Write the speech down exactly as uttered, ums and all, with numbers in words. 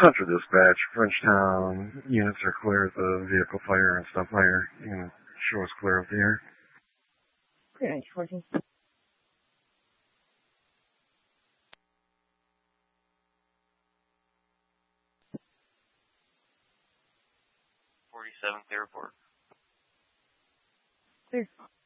Hunter Dispatch, Frenchtown, units are clear of the vehicle fire and stuff fire. You can show us clear of the air. Clear ninety fourteen. forty-seventh Airport. Clear.